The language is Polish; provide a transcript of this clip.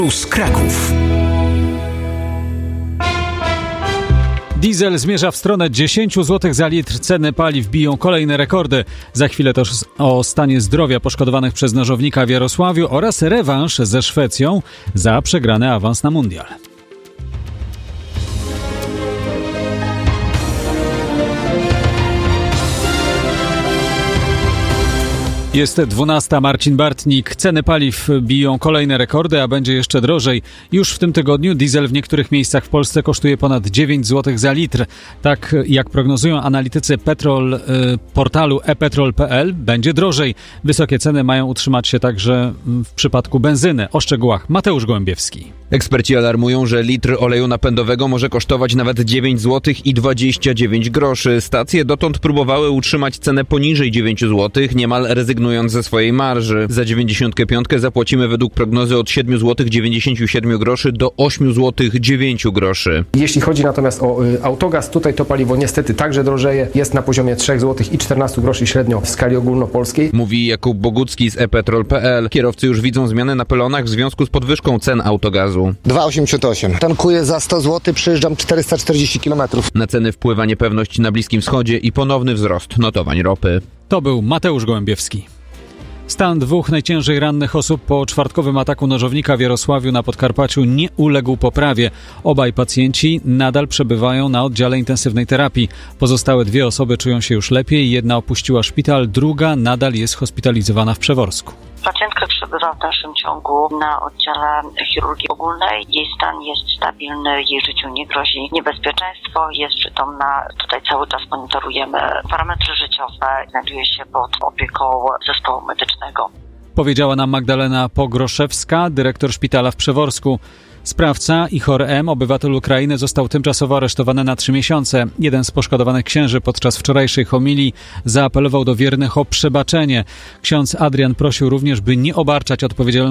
z Kraków. Diesel zmierza w stronę 10 zł za litr. Ceny paliw biją kolejne rekordy. Za chwilę też o stanie zdrowia poszkodowanych przez nożownika w Jarosławiu oraz rewanż ze Szwecją za przegrany awans na mundial. Jest 12. Marcin Bartnik. Ceny paliw biją kolejne rekordy, a będzie jeszcze drożej. Już w tym tygodniu diesel w niektórych miejscach w Polsce kosztuje ponad 9 zł za litr. Tak jak prognozują analitycy portalu epetrol.pl, będzie drożej. Wysokie ceny mają utrzymać się także w przypadku benzyny. O szczegółach Mateusz Gołębiewski. Eksperci alarmują, że litr oleju napędowego może kosztować nawet 9 zł i 29 groszy. Stacje dotąd próbowały utrzymać cenę poniżej 9 zł, niemal rezygnując ze swojej marży. Za 95 zapłacimy według prognozy od 7 zł 97 groszy do 8 zł 9 groszy. Jeśli chodzi natomiast o autogaz, tutaj to paliwo niestety także drożeje. Jest na poziomie 3 zł i 14 groszy średnio w skali ogólnopolskiej. Mówi Jakub Bogucki z epetrol.pl. Kierowcy już widzą zmiany na pylonach w związku z podwyżką cen autogazu. 2,88. Tankuję za 100 zł, przejeżdżam 440 km. Na ceny wpływa niepewność na Bliskim Wschodzie i ponowny wzrost notowań ropy. To był Mateusz Gołębiewski. Stan 2 najciężej rannych osób po czwartkowym ataku nożownika w Jarosławiu na Podkarpaciu nie uległ poprawie. Obaj pacjenci nadal przebywają na oddziale intensywnej terapii. Pozostałe 2 osoby czują się już lepiej. Jedna opuściła szpital, druga nadal jest hospitalizowana w Przeworsku. Pacjentka przebywa w dalszym ciągu na oddziale chirurgii ogólnej. Jej stan jest stabilny, jej życiu nie grozi niebezpieczeństwo, jest przytomna. Tutaj cały czas monitorujemy parametry życiowe, znajduje się pod opieką zespołu medycznego. Powiedziała nam Magdalena Pogroszewska, dyrektor szpitala w Przeworsku. Sprawca, Ihor M., obywatel Ukrainy, został tymczasowo aresztowany na 3 miesiące. Jeden z poszkodowanych księży podczas wczorajszej homilii zaapelował do wiernych o przebaczenie. Ksiądz Adrian prosił również, by nie obarczać odpowiedzialności